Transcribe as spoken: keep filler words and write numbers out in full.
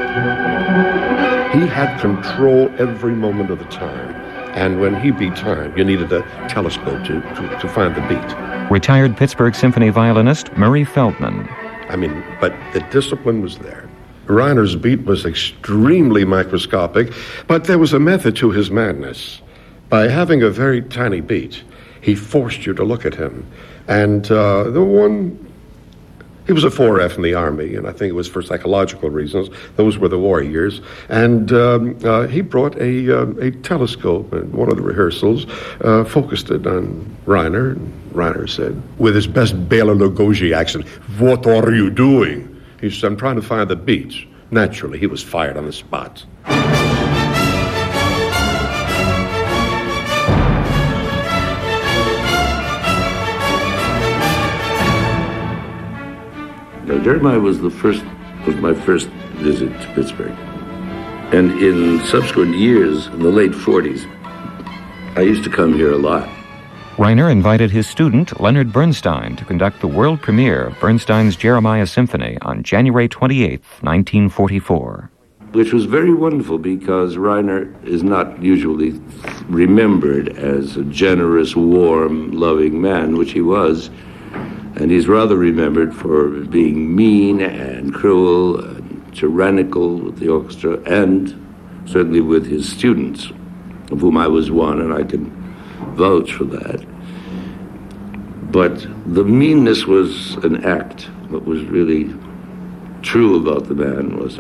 He had control every moment of the time. And when he beat time, you needed a telescope to, to, to find the beat. Retired Pittsburgh Symphony violinist Murray Feldman. I mean, but the discipline was there. Reiner's beat was extremely microscopic, but there was a method to his madness. By having a very tiny beat, he forced you to look at him. And uh, the one... He was a four F in the Army, and I think it was for psychological reasons. Those were the war years. And um, uh, he brought a, uh, a telescope in one of the rehearsals, uh, focused it on Reiner. And Reiner said, with his best Bela Lugosi accent, "What are you doing?" He said, "I'm trying to find the beats." Naturally, he was fired on the spot. Jeremiah was the first, was my first visit to Pittsburgh. And in subsequent years, in the late forties, I used to come here a lot. Reiner invited his student, Leonard Bernstein, to conduct the world premiere of Bernstein's Jeremiah Symphony on January twenty-eighth, nineteen forty-four. Which was very wonderful because Reiner is not usually remembered as a generous, warm, loving man, which he was. And he's rather remembered for being mean and cruel and tyrannical with the orchestra and certainly with his students, of whom I was one, and I can vouch for that. But the meanness was an act. What was really true about the man was